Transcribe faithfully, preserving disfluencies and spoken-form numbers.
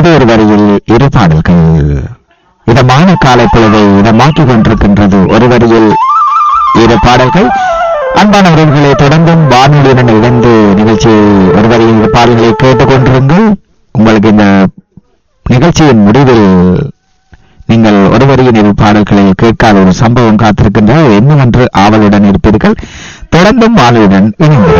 தொடர்ந்து ஒரு வரியில் இரு பாடல்கள். இதமான காலை பொழுதை இதமாக்கிக் கொண்டிருக்கின்றது ஒரு வரியில் இரு பாடல்கள். அன்பான உறவுகளை தொடர்ந்தும் வானொலியுடன் இணைந்து நிகழ்ச்சியை ஒரு வரியில் இரு பாடல்களை கேட்டுக் கொண்டிருங்கள். உங்களுக்கு இந்த நிகழ்ச்சியின் முடிவில் நீங்கள் ஒரு வரியின் இரு பாடல்களை கேட்காத ஒரு சம்பவம் காத்திருக்கின்ற என்னவென்று ஆவலுடன் இருப்பீர்கள். தொடர்ந்தும் வானொலியுடன் இணைந்து